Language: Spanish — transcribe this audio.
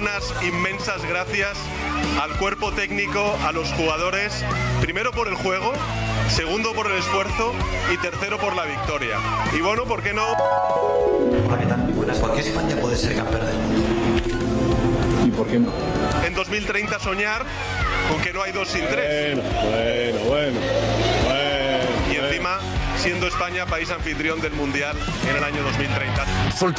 unas inmensas gracias al cuerpo técnico, a los jugadores, primero por el juego, segundo por el esfuerzo y tercero por la victoria. Y bueno, ¿por qué no? Hola, ¿qué tal? Muy buenas. ¿Por qué España puede ser campeón del mundo? ¿Y por qué no? En 2030 soñar con que no hay 2 sin 3. Bueno. Y encima, siendo España país anfitrión del Mundial en el año 2030.